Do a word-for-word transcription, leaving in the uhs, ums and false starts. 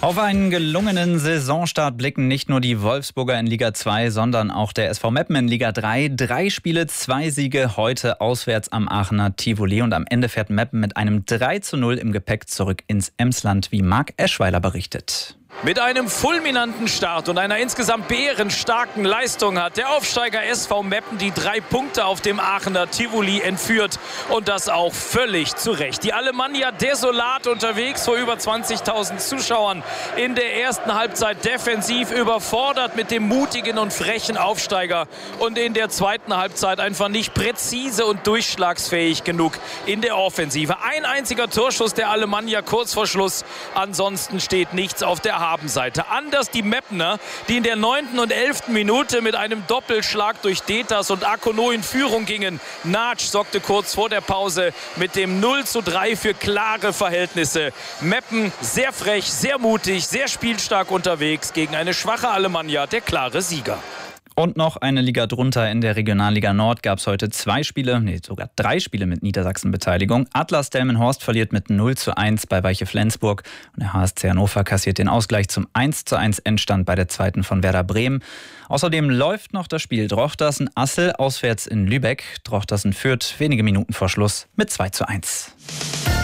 Auf einen gelungenen Saisonstart blicken nicht nur die Wolfsburger in Liga zwei, sondern auch der S V Meppen in Liga drei. Drei Spiele, zwei Siege, heute auswärts am Aachener Tivoli. Und am Ende fährt Meppen mit einem drei zu null im Gepäck zurück ins Emsland, wie Marc Eschweiler berichtet. Mit einem fulminanten Start und einer insgesamt bärenstarken Leistung hat der Aufsteiger S V Meppen die drei Punkte auf dem Aachener Tivoli entführt. Und das auch völlig zu Recht. Die Alemannia desolat unterwegs vor über zwanzigtausend Zuschauern. In der ersten Halbzeit defensiv überfordert mit dem mutigen und frechen Aufsteiger. Und in der zweiten Halbzeit einfach nicht präzise und durchschlagsfähig genug in der Offensive. Ein einziger Torschuss der Alemannia kurz vor Schluss. Ansonsten steht nichts auf der Habenseite. Anders die Meppener, die in der neunten und elften Minute mit einem Doppelschlag durch Detas und Akono in Führung gingen. Natsch sorgte kurz vor der Pause mit dem null zu drei für klare Verhältnisse. Meppen sehr frech, sehr mutig, sehr spielstark unterwegs gegen eine schwache Alemannia, der klare Sieger. Und noch eine Liga drunter in der Regionalliga Nord gab es heute zwei Spiele, nee, sogar drei Spiele mit Niedersachsen-Beteiligung. Atlas Delmenhorst verliert mit null zu eins bei Weiche Flensburg und der H S C Hannover kassiert den Ausgleich zum eins zu eins Endstand bei der zweiten von Werder Bremen. Außerdem läuft noch das Spiel Drochtersen-Assel auswärts in Lübeck. Drochtersen führt wenige Minuten vor Schluss mit zwei zu eins.